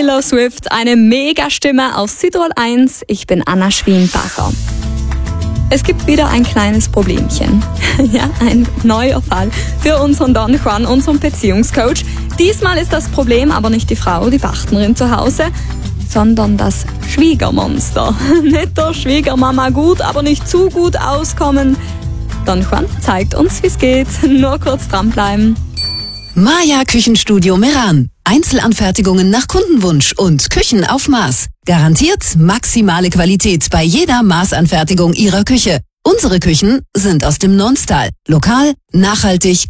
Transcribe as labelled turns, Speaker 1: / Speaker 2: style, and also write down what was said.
Speaker 1: Taylor Swift, eine Megastimme aus Südtirol 1. Ich bin Anna Schwienbacher. Es gibt wieder ein kleines Problemchen. Ja, ein neuer Fall für unseren Don Juan, unseren Beziehungscoach. Diesmal ist das Problem aber nicht die Frau, die Partnerin zu Hause, sondern das Schwiegermonster. Mit der Schwiegermama gut, aber nicht zu gut auskommen. Don Juan zeigt uns, wie es geht. Nur kurz dranbleiben.
Speaker 2: Maya Küchenstudio Meran. Einzelanfertigungen nach Kundenwunsch und Küchen auf Maß. Garantiert maximale Qualität bei jeder Maßanfertigung Ihrer Küche. Unsere Küchen sind aus dem Nonstal. Lokal, nachhaltig